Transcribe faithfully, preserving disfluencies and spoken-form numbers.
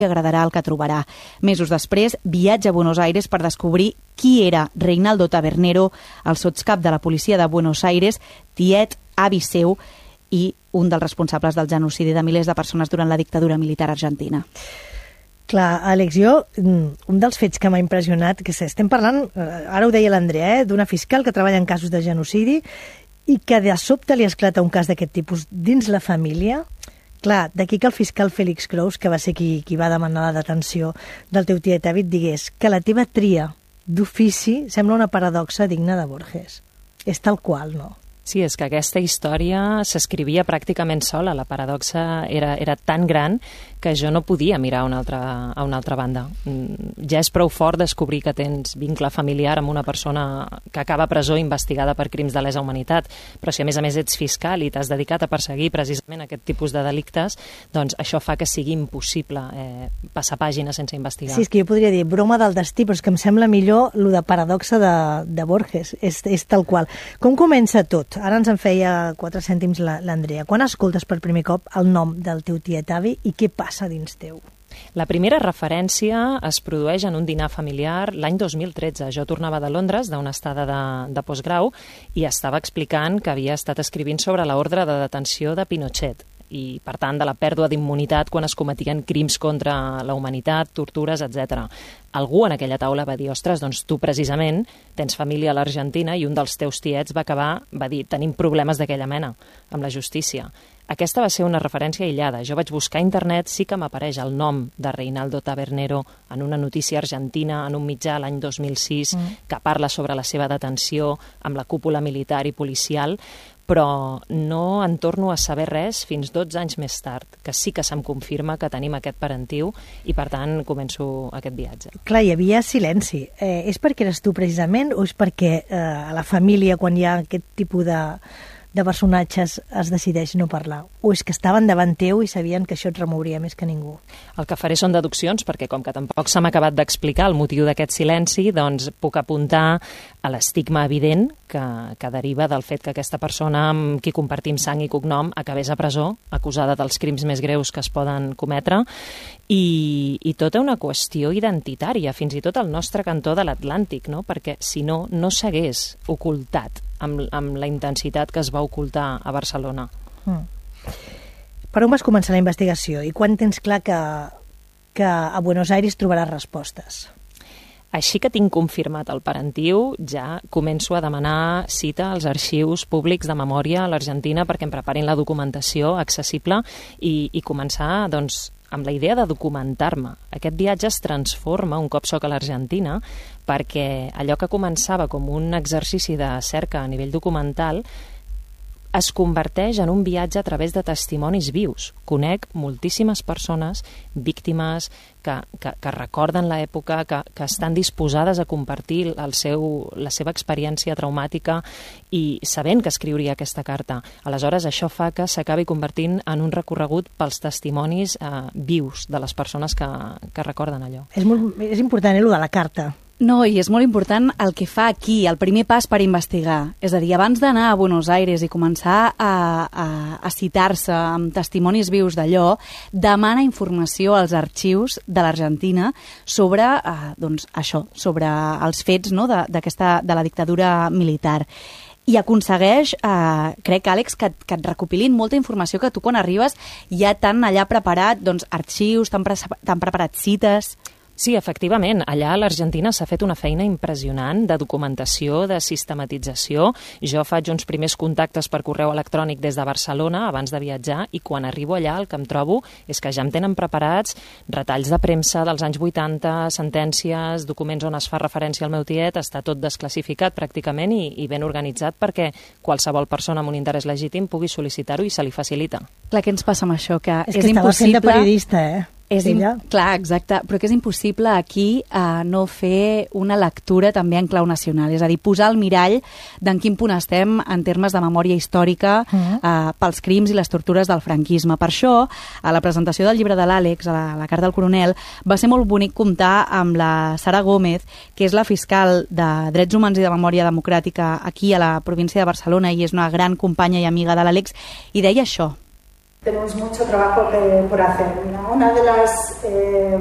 agradarà el que trobarà. Mesos després, viatja a Buenos Aires per descobrir qui era Reinaldo Tabernero, el sotscap de la policia de Buenos Aires, tiet, avi seu i un dels responsables del genocidi de milers de persones durant la dictadura militar argentina. Clar, Àlex, jo, un dels fets que m'ha impressionat, que estem parlant, ara ho deia l'Andrea, eh, d'una fiscal que treballa en casos de genocidi i que de sobte li esclata un cas d'aquest tipus dins la família. Clar, d'aquí que el fiscal Félix Creus, que va ser qui, qui va demanar la detenció del teu tiet David, digués que la teva tria d'ofici sembla una paradoxa digna de Borges. És tal qual, no? Sí, és que aquesta història s'escrivia pràcticament sola. La paradoxa era, era tan gran que jo no podia mirar a una altra, a una altra banda. Ja és prou fort descobrir que tens vincle familiar amb una persona que acaba a presó investigada per crims de lesa humanitat, però si a més a més ets fiscal i t'has dedicat a perseguir precisament aquest tipus de delictes, doncs això fa que sigui impossible eh, passar pàgina sense investigar. Sí, és que jo podria dir broma del destí, però és que em sembla millor lo de paradoxa de, de Borges. És, és tal qual. Com comença tot? Ara ens en feia quatre cèntims l'Andrea. Quan escoltes per primer cop el nom del teu tiet avi i què passa dins teu? La primera referència es produeix en un dinar familiar l'any dos mil tretze. Jo tornava de Londres, d'una estada de, de postgrau, i estava explicant que havia estat escrivint sobre l'ordre de detenció de Pinochet i, per tant, de la pèrdua d'immunitat quan es cometien crims contra la humanitat, tortures, etcètera. Algú en aquella taula va dir, ostres, doncs tu precisament tens família a l'Argentina i un dels teus tiets va acabar, va dir, tenim problemes d'aquella mena amb la justícia. Aquesta va ser una referència aïllada. Jo vaig buscar a internet, sí que m'apareix el nom de Reinaldo Tabernero en una notícia argentina, en un mitjà l'any dos mil sis, mm. que parla sobre la seva detenció amb la cúpula militar i policial, però no en torno a saber res fins dotze anys més tard, que sí que se'm confirma que tenim aquest parentiu i, per tant, començo aquest viatge. Clar, hi havia silenci. Eh, és perquè eres tu, precisament, o és perquè eh, a la família, quan hi ha aquest tipus de... de personatges es decideix no parlar? O és que estaven davant teu i sabien que això et remouria més que ningú? El que faré són deduccions, perquè com que tampoc se m'ha acabat d'explicar el motiu d'aquest silenci, doncs puc apuntar a l'estigma evident que, que deriva del fet que aquesta persona amb qui compartim sang i cognom acabés a presó, acusada dels crims més greus que es poden cometre, i, i tota una qüestió identitària, fins i tot al nostre cantó de l'Atlàntic, no? Perquè si no, no s'hagués ocultat amb, amb la intensitat que es va ocultar a Barcelona. Mm. Per on vas començar la investigació i quan tens clar que, que a Buenos Aires trobaràs respostes? Així que tinc confirmat el parentiu, ja començo a demanar cita als arxius públics de memòria a l'Argentina perquè em preparin la documentació accessible i, i començar, doncs, amb la idea de documentar-me. Aquest viatge es transforma un cop soc a l'Argentina perquè allò que començava com un exercici de cerca a nivell documental es converteix en un viatge a través de testimonis vius. Conec moltíssimes persones, víctimes, que, que, que recorden l'època, que, que estan disposades a compartir el seu, la seva experiència traumàtica i sabent que escriuria aquesta carta. Aleshores, això fa que s'acabi convertint en un recorregut pels testimonis eh, vius de les persones que, que recorden allò. És, molt, és important, eh, allò de la carta. No, i és molt important el que fa aquí, el primer pas per investigar. És a dir, abans d'anar a Buenos Aires i començar a, a, a citar-se amb testimonis vius d'allò, demana informació als arxius de l'Argentina sobre eh, doncs, això, sobre els fets, no?, de, d'aquesta, de la dictadura militar. I aconsegueix, eh, crec, Àlex, que, que et recopilin molta informació que tu quan arribes ja t'han allà preparat doncs, arxius, t'han, pre t'han preparat cites... Sí, efectivament. Allà a l'Argentina s'ha fet una feina impressionant de documentació, de sistematització. Jo faig uns primers contactes per correu electrònic des de Barcelona abans de viatjar i quan arribo allà el que em trobo és que ja em tenen preparats retalls de premsa dels anys vuitanta, sentències, documents on es fa referència al meu tiet, està tot desclassificat pràcticament i, i ben organitzat perquè qualsevol persona amb un interès legítim pugui sol·licitar-ho i se li facilita. Clar, què ens passa amb això? Que és, és que impossible... estava fent de periodista, eh? És im... Clar, exacte, però que és impossible aquí eh, no fer una lectura també en clau nacional, és a dir, posar el mirall d'en quin punt estem en termes de memòria històrica uh-huh. eh, pels crims i les tortures del franquisme. Per això, a la presentació del llibre de l'Àlex, a la, a la carta del coronel, va ser molt bonic comptar amb la Sara Gómez, que és la fiscal de Drets Humans i de Memòria Democràtica aquí a la província de Barcelona i és una gran companya i amiga de l'Àlex, i deia això, Tenemos mucho trabajo que, por hacer. Una de las eh,